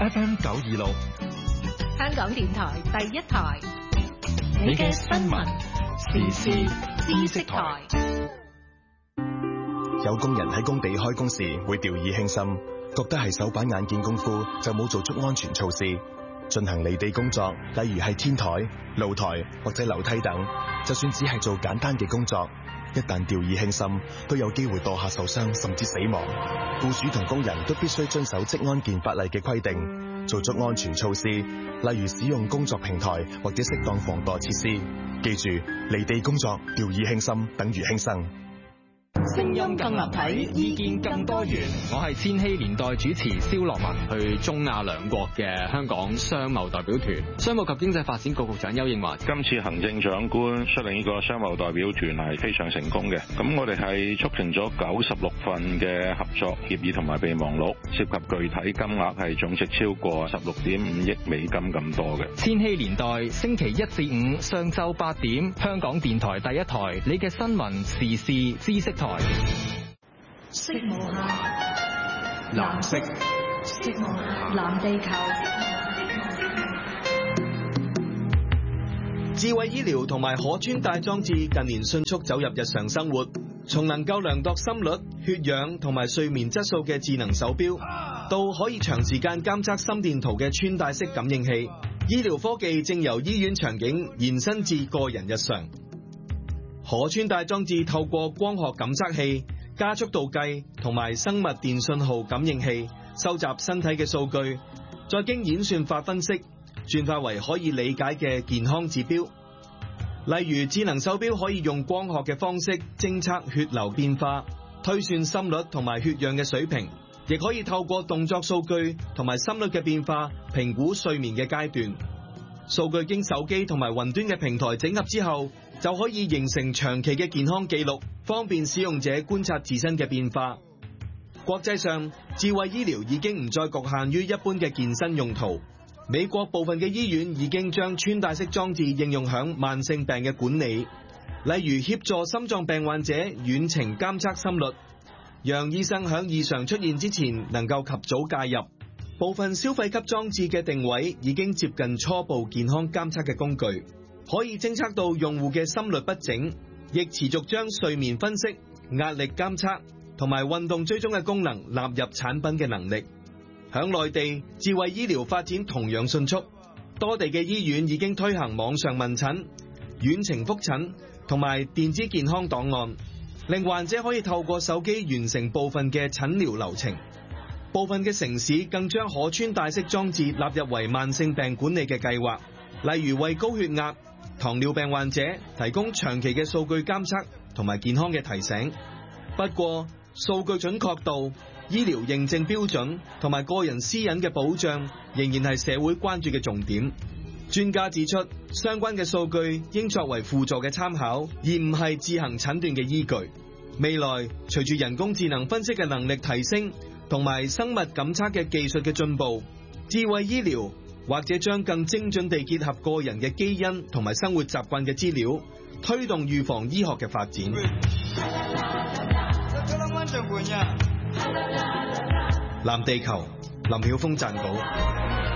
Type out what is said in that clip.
FM 926， 香港電台第一台， 你嘅新聞時事知識台。 有工人喺工地開工時會掉以輕心，覺得係手板眼見功夫，就冇做足安全措施。進行離地工作，例如係天台、露台或者樓梯等，就算只係做簡單嘅工作，一旦掉以輕心，都有機會墮下受傷甚至死亡。僱主同工人都必須遵守職安健法例嘅規定，做足安全措施，例如使用工作平台或者適當防墮設施。記住，離地工作掉以輕心等於輕生。 聲音更立體，意見更多元。我係千禧年代主持蕭樂文。去中亞兩國嘅香港商貿代表團，商務及經濟發展局局長丘應樺。 今次行政長官率領呢個商貿代表團係非常成功嘅。咁我哋係促成咗96份嘅合作協議同埋備忘錄，涉及具體金額係總值超過16.5億美金咁多嘅。 千禧年代星期1至5上晝8點，香港電台第一台，你嘅新聞時事知識台。 色無限， 藍色， 色無限，藍地球。 智慧醫療同埋可穿戴裝置近年迅速走入日常生活，從能夠量度心率、血氧同埋睡眠質素嘅智能手錶，到可以長時間監測心電圖嘅穿戴式感應器，醫療科技正由醫院場景延伸至個人日常。可穿戴裝置透過光學感測器、加速度計同埋生物電信號感應器收集身體嘅數據，再經演算法分析，轉化為可以理解嘅健康指標。例如智能手錶可以用光學嘅方式偵測血流變化，推算心率同埋血氧嘅水平，亦可以透過動作數據同埋心率嘅變化評估睡眠嘅階段。數據經手機同埋雲端嘅平台整合之後，就可以形成長期嘅健康記錄，方便使用者觀察自身嘅變化。國際上，智慧醫療已經唔再局限於一般嘅健身用途。美國部分嘅醫院已經將穿戴式裝置應用響慢性病嘅管理，例如協助心臟病患者遠程監測心率，讓醫生響異常出現之前能夠及早介入。部分消費級裝置嘅定位已經接近初步健康監測嘅工具，可以偵測到用戶嘅心律不整，亦持續將睡眠分析、壓力監測同埋運動追蹤嘅功能納入產品嘅能力。響內地，智慧醫療發展同樣迅速，多地嘅醫院已經推行網上問診、遠程覆診同埋電子健康檔案，令患者可以透過手機完成部分嘅診療流程。部分嘅城市更將可穿戴式裝置納入為慢性病管理嘅計劃，例如為高血壓、糖尿病患者提供長期嘅數據監測同埋健康嘅提醒。不過，數據準確度、醫療認證標準同埋個人私隱嘅保障仍然係社會關注嘅重點。專家指出，相關嘅數據應作為輔助嘅參考，而唔係自行診斷嘅依據。未來隨住人工智能分析嘅能力提升，同埋生物感測嘅技術嘅進步，智慧醫療或者將更精準地結合個人嘅基因同埋生活習慣嘅資料，推動預防醫學嘅發展。藍地球，林曉峰撰稿。